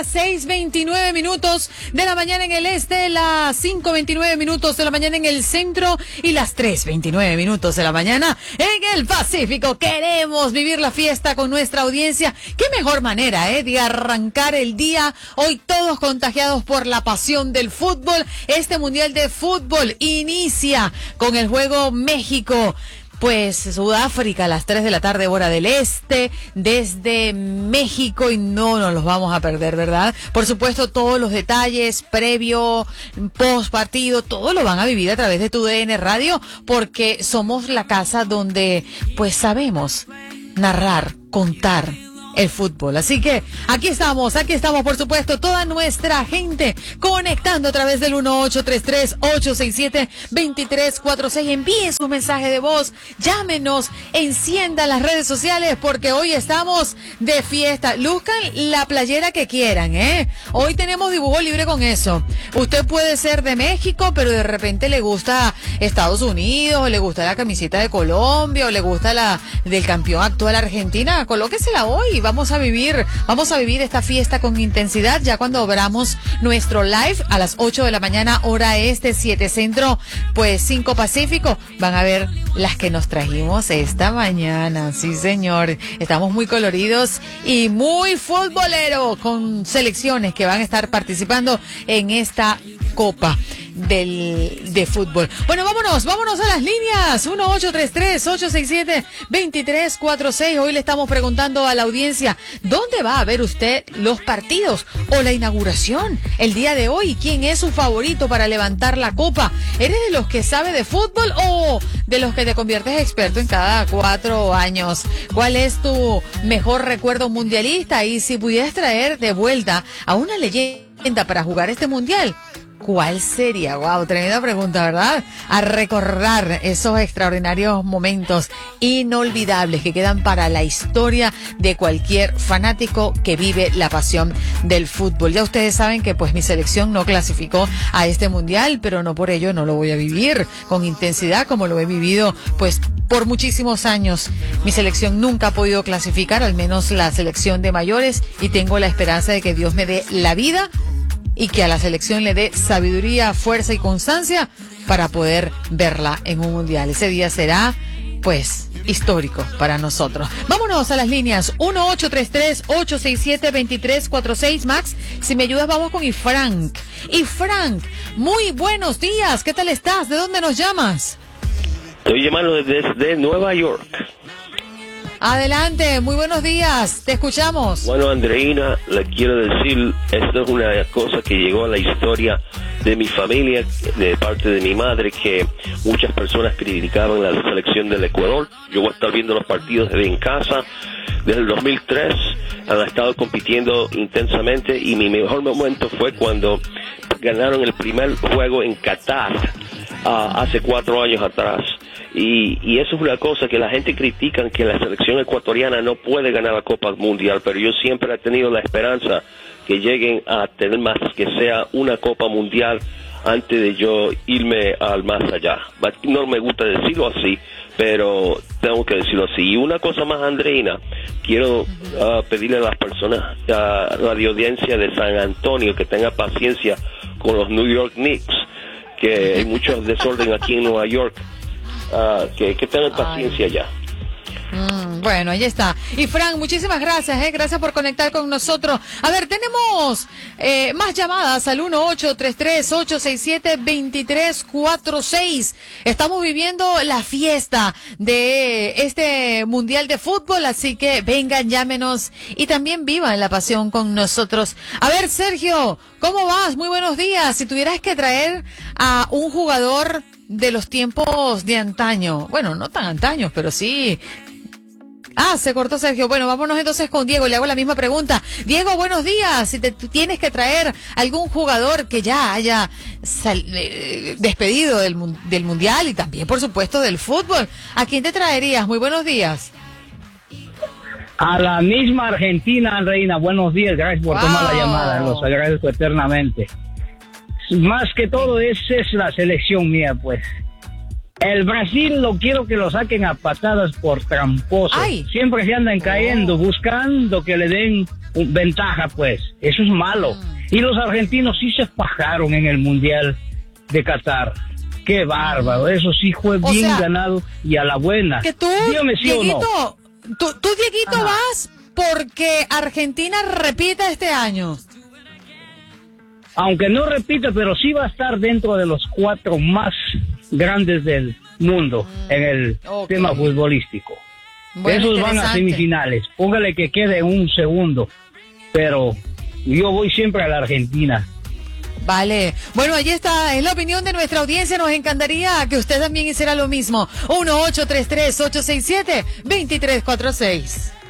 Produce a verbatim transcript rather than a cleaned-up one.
las seis veintinueve minutos de la mañana en el este, las cinco veintinueve minutos de la mañana en el centro y las tres veintinueve minutos de la mañana en el Pacífico. Queremos vivir la fiesta con nuestra audiencia. Qué mejor manera, ¿eh?, de arrancar el día. Hoy todos contagiados por la pasión del fútbol. Este Mundial de Fútbol inicia con el juego México. Pues Sudáfrica a las tres de la tarde, hora del este, desde México, y no nos los vamos a perder, ¿verdad? Por supuesto, todos los detalles, previo, post partido, todo lo van a vivir a través de Tu D N Radio, porque somos la casa donde, pues, sabemos narrar, contar el fútbol. Así que aquí estamos, aquí estamos, por supuesto, toda nuestra gente conectando a través del uno ocho tres tres, ocho seis siete, dos tres cuatro seis. Envíe su mensaje de voz, llámenos, enciendan las redes sociales, porque hoy estamos de fiesta. Luzcan la playera que quieran, ¿eh? Hoy tenemos dibujo libre con eso. Usted puede ser de México, pero de repente le gusta Estados Unidos, o le gusta la camiseta de Colombia, o le gusta la del campeón actual Argentina. Colóquesela hoy. Vamos a vivir, vamos a vivir esta fiesta con intensidad. Ya cuando abramos nuestro live a las ocho de la mañana, hora este, siete centro, pues cinco pacífico, van a ver las que nos trajimos esta mañana. Sí, señor. Estamos muy coloridos y muy futboleros, con selecciones que van a estar participando en esta Copa del de fútbol. Bueno, vámonos, vámonos a las líneas. uno ocho tres tres, ocho seis siete, dos tres cuatro seis. Hoy le estamos preguntando a la audiencia, ¿dónde va a ver usted los partidos o la inauguración el día de hoy? ¿Quién es su favorito para levantar la copa? ¿Eres de los que sabe de fútbol o de los que te conviertes experto en cada cuatro años? ¿Cuál es tu mejor recuerdo mundialista? Y si pudieras traer de vuelta a una leyenda para jugar este mundial, ¿cuál sería? Wow, tremenda pregunta, ¿verdad? A recordar esos extraordinarios momentos inolvidables que quedan para la historia de cualquier fanático que vive la pasión del fútbol. Ya ustedes saben que pues mi selección no clasificó a este mundial, pero no por ello no lo voy a vivir con intensidad como lo he vivido pues por muchísimos años. Mi selección nunca ha podido clasificar, al menos la selección de mayores, y tengo la esperanza de que Dios me dé la vida y que a la selección le dé sabiduría, fuerza y constancia para poder verla en un mundial. Ese día será, pues, histórico para nosotros. Vámonos a las líneas. uno ocho tres tres, ocho seis siete, dos tres cuatro seis. Max, si me ayudas, vamos con Ifrank. Ifrank, muy buenos días. ¿Qué tal estás? ¿De dónde nos llamas? Estoy llamando desde Nueva York. Adelante, muy buenos días, te escuchamos. Bueno, Andreina, le quiero decir, esto es una cosa que llegó a la historia de mi familia, de parte de mi madre, que muchas personas criticaban la selección del Ecuador. Yo voy a estar viendo los partidos desde en casa. Desde el dos mil tres han estado compitiendo intensamente, y mi mejor momento fue cuando ganaron el primer juego en Qatar, uh, hace cuatro años atrás. Y, y eso es una cosa que la gente critica, que la selección ecuatoriana no puede ganar la Copa Mundial, pero yo siempre he tenido la esperanza que lleguen a tener más, que sea una Copa Mundial antes de yo irme al más allá. No me gusta decirlo así, pero tengo que decirlo así. Y una cosa más, Andreina, quiero uh, pedirle a las personas, a la audiencia de San Antonio, que tenga paciencia con los New York Knicks, que hay mucho desorden aquí en Nueva York. Uh, que, que tengan paciencia. Ay. ya. Mm, bueno, ahí está. Y Frank, muchísimas gracias, eh, gracias por conectar con nosotros. A ver, tenemos eh, más llamadas al uno ocho tres tres, ocho seis siete, dos tres cuatro seis. Estamos viviendo la fiesta de este Mundial de Fútbol, así que vengan, llámenos y también vivan la pasión con nosotros. A ver, Sergio, ¿cómo vas? Muy buenos días. Si tuvieras que traer a un jugador de los tiempos de antaño, bueno, no tan antaños, pero sí. Ah, se cortó Sergio. Bueno, vámonos entonces con Diego. Le hago la misma pregunta. Diego, buenos días. Si te tienes que traer algún jugador que ya haya sal, eh, despedido del, del Mundial y también, por supuesto, del fútbol, ¿a quién te traerías? Muy buenos días. A la misma Argentina, Reina. Buenos días. Gracias por wow. tomar la llamada. Los agradezco eternamente. Más que todo, esa es la selección mía, pues. El Brasil lo quiero que lo saquen a patadas por tramposo. Ay. Siempre se andan cayendo, Oh. buscando que le den un- ventaja, pues. Eso es malo. Mm. Y los argentinos sí se fajaron en el Mundial de Qatar. Qué bárbaro. Eso sí fue O bien sea, ganado y a la buena. Que tú, Dígame sí o no. Dieguito, tú, tú, Dieguito, Ajá. vas porque Argentina repita este año. Aunque no repita, pero sí va a estar dentro de los cuatro más grandes del mundo en el ok. tema futbolístico. Bueno, Esos van a interesante. semifinales. Póngale que quede un segundo. Pero yo voy siempre a la Argentina. Vale. Bueno, allí está, es la opinión de nuestra audiencia. Nos encantaría que usted también hiciera lo mismo. uno ocho tres tres, ocho seis siete, dos tres cuatro seis.